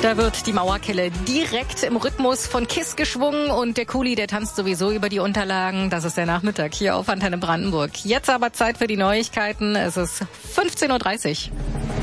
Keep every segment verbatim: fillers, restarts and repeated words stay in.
Da wird die Mauerkelle direkt im Rhythmus von KISS geschwungen und der Kuli, der tanzt sowieso über die Unterlagen. Das ist der Nachmittag hier auf Antenne Brandenburg. Jetzt aber Zeit für die Neuigkeiten. Es ist fünfzehn Uhr dreißig.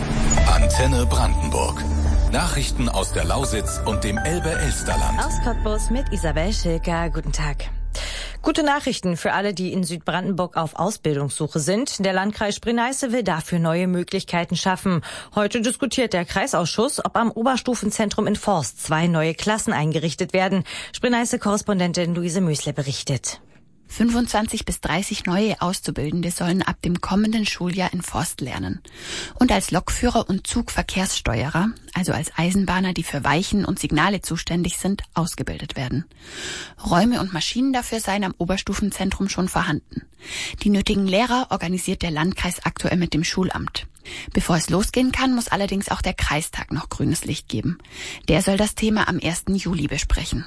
Antenne Brandenburg. Nachrichten aus der Lausitz und dem Elbe-Elsterland. Aus Cottbus mit Isabel Schilker. Guten Tag. Gute Nachrichten für alle, die in Südbrandenburg auf Ausbildungssuche sind. Der Landkreis Spree-Neiße will dafür neue Möglichkeiten schaffen. Heute diskutiert der Kreisausschuss, ob am Oberstufenzentrum in Forst zwei neue Klassen eingerichtet werden. Spree-Neiße-Korrespondentin Luise Mösle berichtet. fünfundzwanzig bis dreißig neue Auszubildende sollen ab dem kommenden Schuljahr in Forst lernen. Und als Lokführer und Zugverkehrssteuerer, also als Eisenbahner, die für Weichen und Signale zuständig sind, ausgebildet werden. Räume und Maschinen dafür seien am Oberstufenzentrum schon vorhanden. Die nötigen Lehrer organisiert der Landkreis aktuell mit dem Schulamt. Bevor es losgehen kann, muss allerdings auch der Kreistag noch grünes Licht geben. Der soll das Thema am ersten Juli besprechen.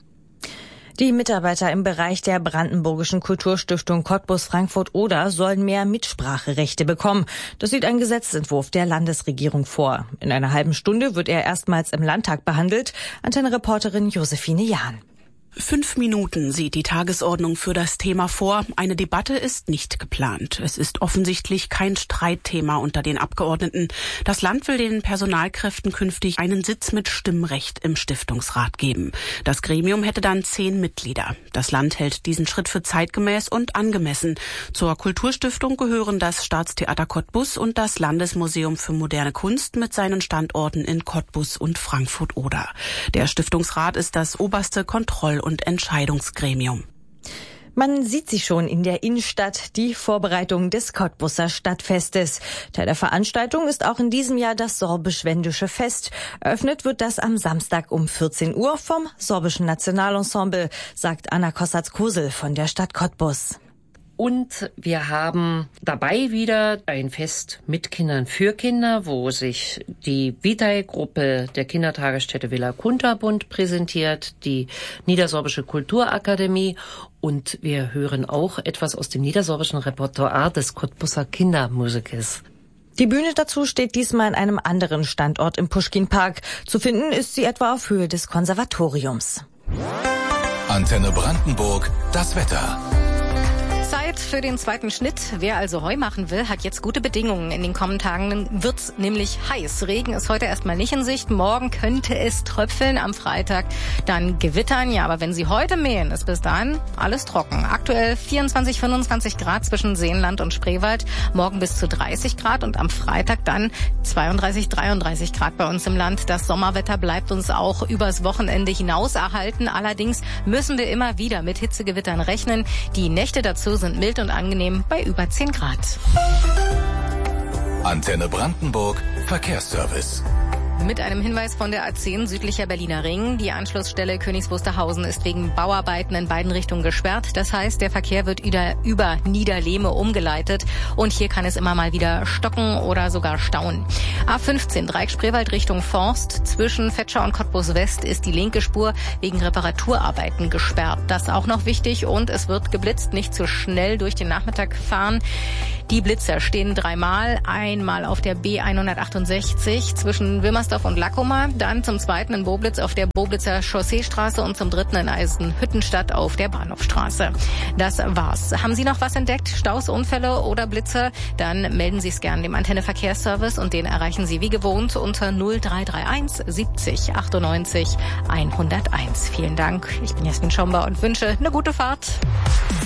Die Mitarbeiter im Bereich der Brandenburgischen Kulturstiftung Cottbus-Frankfurt-Oder sollen mehr Mitspracherechte bekommen. Das sieht ein Gesetzentwurf der Landesregierung vor. In einer halben Stunde wird er erstmals im Landtag behandelt. Antenne-Reporterin Josephine Jahn. Fünf Minuten sieht die Tagesordnung für das Thema vor. Eine Debatte ist nicht geplant. Es ist offensichtlich kein Streitthema unter den Abgeordneten. Das Land will den Personalkräften künftig einen Sitz mit Stimmrecht im Stiftungsrat geben. Das Gremium hätte dann zehn Mitglieder. Das Land hält diesen Schritt für zeitgemäß und angemessen. Zur Kulturstiftung gehören das Staatstheater Cottbus und das Landesmuseum für moderne Kunst mit seinen Standorten in Cottbus und Frankfurt-Oder. Der Stiftungsrat ist das oberste Kontroll- und Entscheidungsgremium. Man sieht sie schon in der Innenstadt, die Vorbereitung des Cottbuser Stadtfestes. Teil der Veranstaltung ist auch in diesem Jahr das Sorbisch-Wendische Fest. Eröffnet wird das am Samstag um vierzehn Uhr vom Sorbischen Nationalensemble, sagt Anna Kossatz-Kosel von der Stadt Cottbus. Und wir haben dabei wieder ein Fest mit Kindern für Kinder, wo sich die Vitae-Gruppe der Kindertagesstätte Villa Kunterbund präsentiert, die Niedersorbische Kulturakademie, und wir hören auch etwas aus dem niedersorbischen Repertoire des Cottbuser Kindermusikes. Die Bühne dazu steht diesmal an einem anderen Standort im Puschkin-Park. Zu finden ist sie etwa auf Höhe des Konservatoriums. Antenne Brandenburg, das Wetter. Zeit für den zweiten Schnitt. Wer also Heu machen will, hat jetzt gute Bedingungen. In den kommenden Tagen wird's nämlich heiß. Regen ist heute erstmal nicht in Sicht. Morgen könnte es tröpfeln, am Freitag dann gewittern. Ja, aber wenn Sie heute mähen, ist bis dahin alles trocken. Aktuell vierundzwanzig, fünfundzwanzig Grad zwischen Seenland und Spreewald. Morgen bis zu dreißig Grad und am Freitag dann zweiunddreißig, dreiunddreißig Grad bei uns im Land. Das Sommerwetter bleibt uns auch übers Wochenende hinaus erhalten. Allerdings müssen wir immer wieder mit Hitzegewittern rechnen. Die Nächte dazu sind mild und angenehm bei über zehn Grad. Antenne Brandenburg, Verkehrsservice. Mit einem Hinweis von der A zehn südlicher Berliner Ring. Die Anschlussstelle Königs Wusterhausen ist wegen Bauarbeiten in beiden Richtungen gesperrt. Das heißt, der Verkehr wird über, über Niederlehme umgeleitet. Und hier kann es immer mal wieder stocken oder sogar stauen. A fünfzehn Dreieck Spreewald Richtung Forst. Zwischen Fetscher und Cottbus West ist die linke Spur wegen Reparaturarbeiten gesperrt. Das ist auch noch wichtig. Und es wird geblitzt. Nicht zu schnell durch den Nachmittag fahren. Die Blitzer stehen dreimal. Einmal auf der B hundertachtundsechzig zwischen Wilmersdorf und Lackoma, dann zum zweiten in Boblitz auf der Boblitzer Chausseestraße und zum dritten in Eisenhüttenstadt auf der Bahnhofstraße. Das war's. Haben Sie noch was entdeckt? Staus, Unfälle oder Blitze? Dann melden Sie es gern dem Antenne Verkehrsservice und den erreichen Sie wie gewohnt unter null drei drei eins siebzig achtundneunzig hunderteins. Vielen Dank. Ich bin Jasmin Schomba und wünsche eine gute Fahrt.